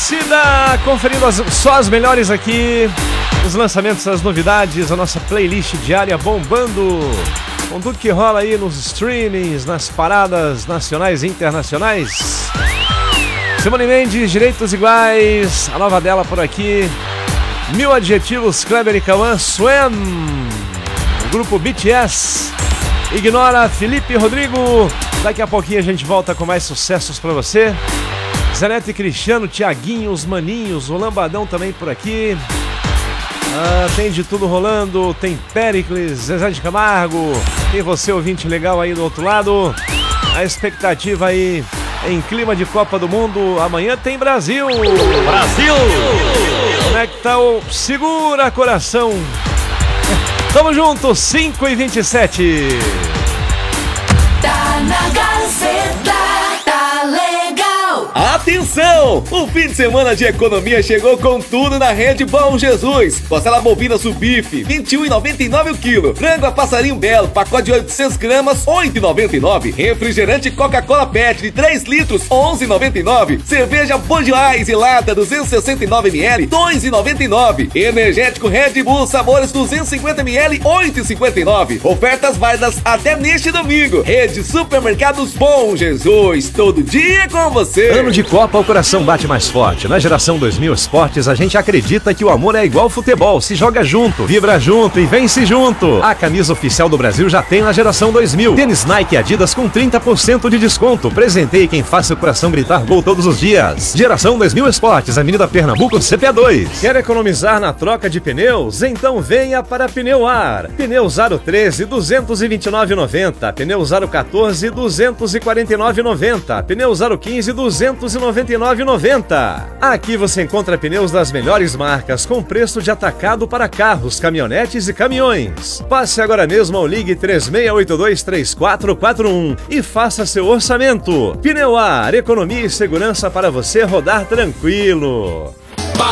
Torcida, conferindo só as melhores aqui, os lançamentos, as novidades, a nossa playlist diária bombando, com tudo que rola aí nos streamings, nas paradas nacionais e internacionais. Simone Mendes, Direitos Iguais, a nova dela por aqui, 1000 Adjetivos, Kleber e Cauã, Swam, o grupo BTS, Ignora, Felipe e Rodrigo. Daqui a pouquinho a gente volta com mais sucessos pra você. Zanetti e Cristiano, Tiaguinho, os Maninhos, o Lambadão também por aqui. Tem de tudo rolando, tem Péricles, Zezé de Camargo, tem você ouvinte legal aí do outro lado. A expectativa aí em clima de Copa do Mundo, amanhã tem Brasil! Brasil! Como é que tá o Segura Coração? Tamo junto, 5h27. Tá na Gazeta, tá legal. Atenção! O fim de semana de economia chegou com tudo na Rede Bom Jesus. Costela bovina Subife, R$ 21,99 o quilo. Frango a passarinho belo, pacote de 800 gramas, R$ 8,99. Refrigerante Coca-Cola PET de 3 litros, R$ 11,99. Cerveja Budweiser lata 269 ml, R$ 2,99. Energético Red Bull sabores 250 ml, R$ 8,59. Ofertas válidas até neste domingo. Rede Supermercados Bom Jesus, todo dia com você. Ano de Copa, o coração bate mais forte. Na geração 2000 Esportes, a gente acredita que o amor é igual futebol. Se joga junto, vibra junto e vence junto. A camisa oficial do Brasil já tem na geração 2000. Tênis Nike e Adidas com 30% de desconto. Presenteie quem faça o coração gritar gol todos os dias. Geração 2000 Esportes, Avenida Pernambuco, CPA2. Quer economizar na troca de pneus? Então venha para Pneuar. Pneu Aro 13, R$ 229,90. Pneu Aro 14, R$ 249,90. Pneu Aro 15, R$ 299,90. Aqui você encontra pneus das melhores marcas com preço de atacado para carros, caminhonetes e caminhões. Passe agora mesmo ao Ligue 3682-3441 e faça seu orçamento. Pneuar, economia e segurança para você rodar tranquilo.